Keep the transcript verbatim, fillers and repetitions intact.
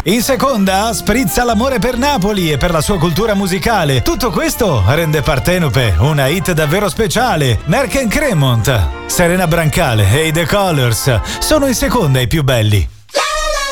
In seconda, sprizza l'amore per Napoli e per la sua cultura musicale. Tutto questo rende Partenope una hit davvero speciale. Merck and Cremont, Serena Brancale e i The Colors sono in seconda i più belli.